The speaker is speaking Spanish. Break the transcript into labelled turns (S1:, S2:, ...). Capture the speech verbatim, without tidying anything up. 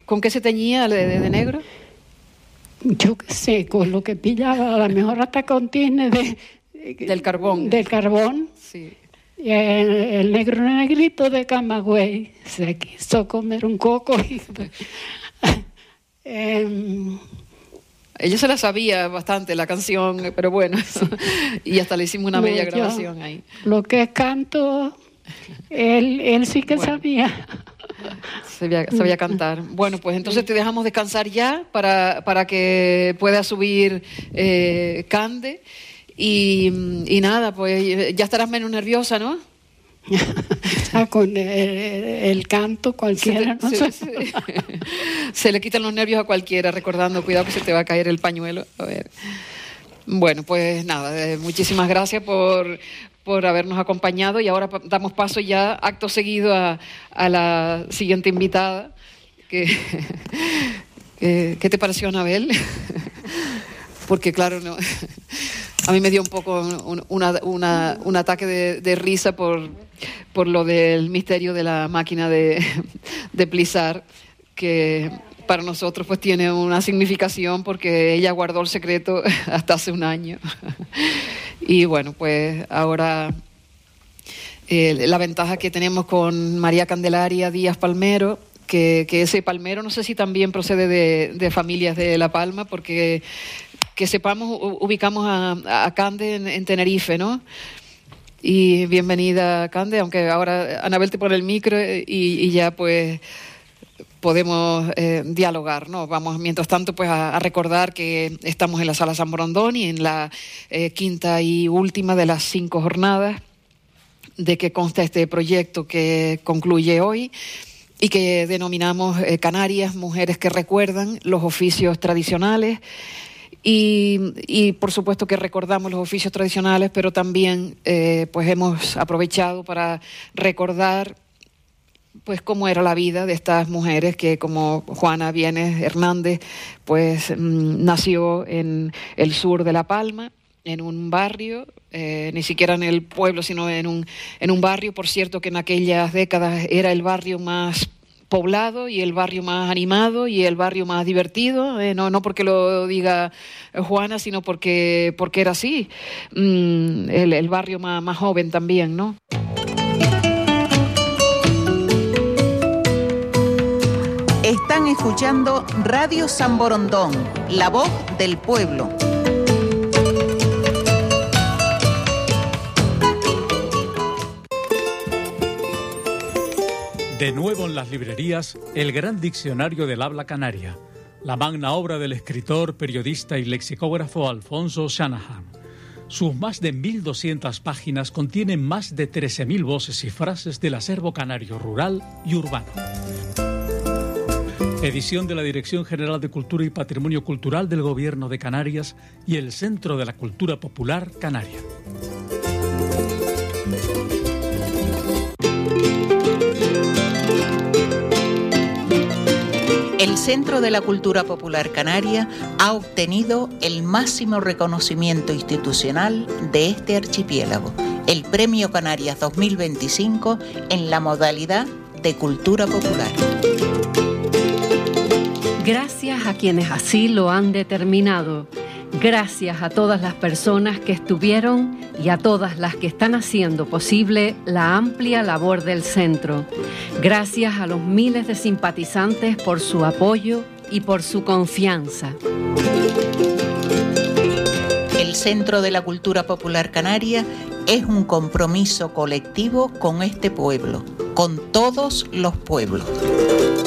S1: ¿Con qué se teñía de, de, de negro?
S2: Yo qué sé, con lo que pillaba, a lo mejor hasta con tines de...
S1: Del carbón.
S2: Del carbón.
S1: Sí.
S2: Y el, el negro negrito de Camagüey se quiso comer un coco. Y, eh,
S1: Ella se la sabía bastante, la canción, pero bueno, y hasta le hicimos una
S2: no,
S1: bella
S2: yo,
S1: grabación ahí.
S2: Lo que es canto, él, él sí que bueno, sabía.
S1: Sabía, sabía cantar. Bueno, pues entonces te dejamos descansar ya para, para que pueda subir eh, Cande. Y, y nada, pues ya estarás menos nerviosa, ¿no?
S2: Con el, el canto cualquiera,
S1: se,
S2: ¿no?
S1: se, se, se le quitan los nervios a cualquiera, recordando, cuidado que se te va a caer el pañuelo. A ver. Bueno, pues nada, eh, muchísimas gracias por, por habernos acompañado y ahora damos paso ya, acto seguido, a, a la siguiente invitada. Que, que, ¿Qué te pareció, Anabel? Porque claro, no... A mí me dio un poco un, una, una, un ataque de, de risa por, por lo del misterio de la máquina de, de plisar, que para nosotros pues tiene una significación porque ella guardó el secreto hasta hace un año. Y bueno, pues ahora eh, la ventaja que tenemos con María Candelaria Díaz Palmero, que, que ese Palmero no sé si también procede de, de familias de La Palma, porque... que sepamos, ubicamos a, a Cande en, en Tenerife, ¿no? Y bienvenida, Cande, aunque ahora Anabel te pone el micro y, y ya pues podemos eh, dialogar, ¿no? Vamos, mientras tanto, pues a, a recordar que estamos en la Sala San Borondón y en la eh, quinta y última de las cinco jornadas de que consta este proyecto que concluye hoy y que denominamos eh, Canarias, Mujeres que Recuerdan los Oficios Tradicionales. Y, y por supuesto que recordamos los oficios tradicionales, pero también eh, pues hemos aprovechado para recordar pues cómo era la vida de estas mujeres que, como Juana Vienes Hernández, pues mmm, nació en el sur de La Palma, en un barrio, eh, ni siquiera en el pueblo, sino en un, en un barrio, por cierto, que en aquellas décadas era el barrio más poblado y el barrio más animado y el barrio más divertido, eh, no, no porque lo diga Juana, sino porque, porque era así, mm, el, el barrio más, más joven también, ¿no?
S3: Están escuchando Radio San Borondón, la voz del pueblo.
S4: De nuevo en las librerías, el gran diccionario del habla canaria, la magna obra del escritor, periodista y lexicógrafo Alfonso Shanahan. Sus más de mil doscientas páginas contienen más de trece mil voces y frases del acervo canario rural y urbano. Edición de la Dirección General de Cultura y Patrimonio Cultural del Gobierno de Canarias y el Centro de la Cultura Popular Canaria.
S3: El Centro de la Cultura Popular Canaria ha obtenido el máximo reconocimiento institucional de este archipiélago, el Premio Canarias dos mil veinticinco en la modalidad de Cultura Popular.
S5: Gracias a quienes así lo han determinado. Gracias a todas las personas que estuvieron y a todas las que están haciendo posible la amplia labor del centro. Gracias a los miles de simpatizantes por su apoyo y por su confianza.
S3: El Centro de la Cultura Popular Canaria es un compromiso colectivo con este pueblo, con todos los pueblos.